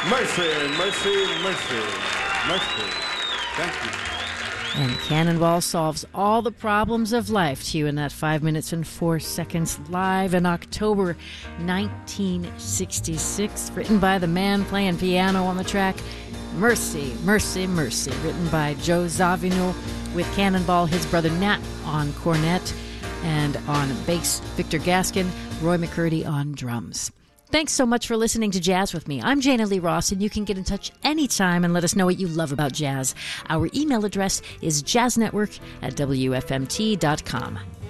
Mercy, mercy, mercy, mercy. Thank you. And Cannonball solves all the problems of life to you in that 5 minutes and 4 seconds, live in October 1966. Written by the man playing piano on the track, Mercy, Mercy, Mercy. Written by Joe Zawinul, with Cannonball, his brother Nat on cornet, and on bass, Victor Gaskin, Roy McCurdy on drums. Thanks so much for listening to Jazz with me. I'm Jana Lee Ross, and you can get in touch anytime and let us know what you love about jazz. Our email address is jazznetwork@wfmt.com.